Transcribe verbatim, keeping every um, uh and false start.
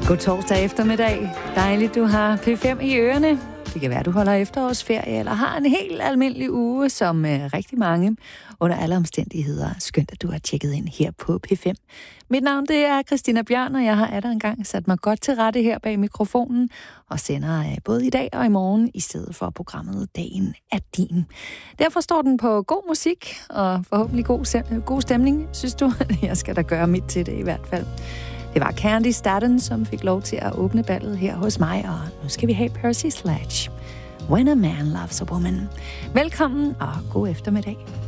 God torsdag eftermiddag. Dejligt, du har P fem i ørerne. Det kan være, du holder efterårsferie eller har en helt almindelig uge, som øh, rigtig mange. Under alle omstændigheder. Skønt, at du har tjekket ind her på P fem. Mit navn det er Christina Bjørn, og jeg har atter engang sat mig godt til rette her bag mikrofonen og sender øh, både i dag og i morgen i stedet for programmet Dagen er din. Derfor står den på god musik og forhåbentlig god, god stemning, synes du? Jeg skal da gøre mit til det i hvert fald. Det var Candy Staten, som fik lov til at åbne ballet her hos mig, og nu skal vi have Percy Sledge. When a Man Loves a Woman. Velkommen og god eftermiddag.